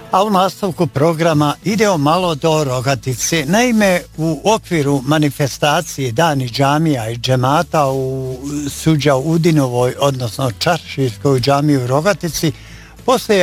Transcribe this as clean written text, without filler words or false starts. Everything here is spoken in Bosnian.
A u nastavku programa idemo malo do Rogatice. Naime, u okviru manifestacije Dani džamija i džemata u Suđa Udinovoj, odnosno Čaršijskoj džamiji u Rogatici, postoje